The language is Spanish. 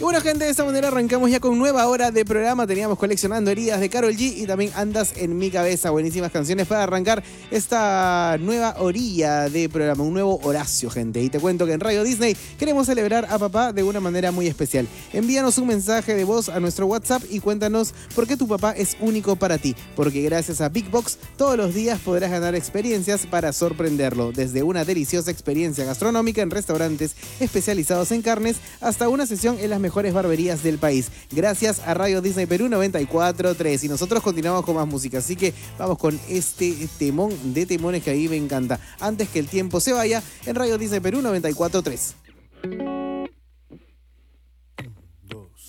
Bueno, gente, de esta manera arrancamos ya con nueva hora de programa. Teníamos Coleccionando Heridas de Karol G y también Andas en mi cabeza. Buenísimas canciones para arrancar esta nueva orilla de programa, un nuevo Horacio, gente. Y te cuento que en Radio Disney queremos celebrar a papá de una manera muy especial. Envíanos un mensaje de voz a nuestro WhatsApp y cuéntanos por qué tu papá es único para ti. Porque gracias a Big Box todos los días podrás ganar experiencias para sorprenderlo. Desde una deliciosa experiencia gastronómica en restaurantes especializados en carnes hasta una sesión en las mejores barberías del país. Gracias a Radio Disney Perú 94.3. Y nosotros continuamos con más música. Así que vamos con este temón de temones que ahí me encanta. Antes que el tiempo se vaya en Radio Disney Perú 94.3.